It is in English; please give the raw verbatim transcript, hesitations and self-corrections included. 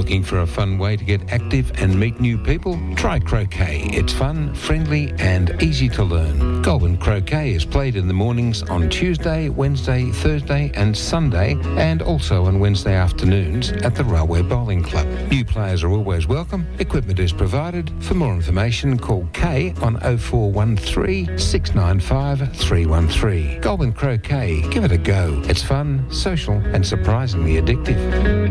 Looking for a fun way to get active and meet new people? Try croquet. It's fun, friendly and easy to learn. Goulburn Croquet is played in the mornings on Tuesday, Wednesday, Thursday and Sunday, and also on Wednesday afternoons at the Railway Bowling Club. New players are always welcome. Equipment is provided. For more information, call Kay on oh four one three, six nine five, three one three. Goulburn Croquet. Give it a go. It's fun, social and surprisingly addictive.